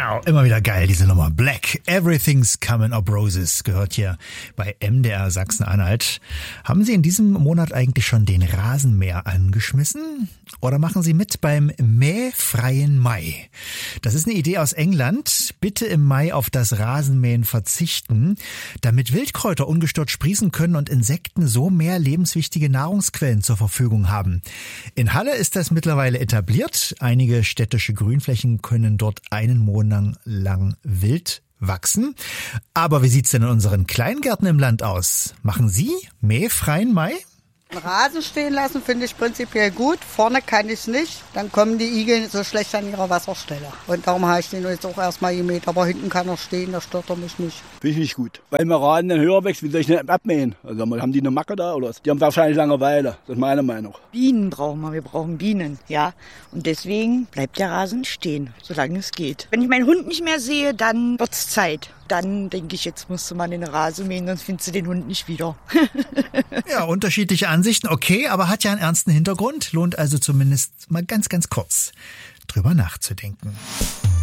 Wow, immer wieder geil, diese Nummer. Black, Everything's Coming Up Roses, gehört hier bei MDR Sachsen-Anhalt. Haben Sie in diesem Monat eigentlich schon den Rasenmäher angeschmissen? Oder machen Sie mit beim Mähfreien Mai? Das ist eine Idee aus England. Bitte im Mai auf das Rasenmähen verzichten, damit Wildkräuter ungestört sprießen können und Insekten so mehr lebenswichtige Nahrungsquellen zur Verfügung haben. In Halle ist das mittlerweile etabliert. Einige städtische Grünflächen können dort einen Monat lang wild wachsen. Aber wie sieht's denn in unseren Kleingärten im Land aus? Machen Sie mähfreien Mai? Rasen stehen lassen finde ich prinzipiell gut. Vorne kann ich nicht. Dann kommen die Igel so schlecht an ihrer Wasserstelle. Und darum habe ich den jetzt auch erstmal gemäht. Aber hinten kann er stehen, da stört er mich nicht. Finde ich nicht gut. Weil mein Rasen dann höher wächst, wie soll ich nicht abmähen? Also haben die eine Macke da oder was? Die haben wahrscheinlich Langeweile. Das ist meine Meinung. Bienen brauchen wir brauchen Bienen, ja. Und deswegen bleibt der Rasen stehen, solange es geht. Wenn ich meinen Hund nicht mehr sehe, dann wird's Zeit. Dann denke ich, jetzt musst du mal den Rasen mähen, sonst findest du den Hund nicht wieder. Ja, unterschiedliche Ansichten, okay, aber hat ja einen ernsten Hintergrund. Lohnt also zumindest mal ganz, ganz kurz drüber nachzudenken.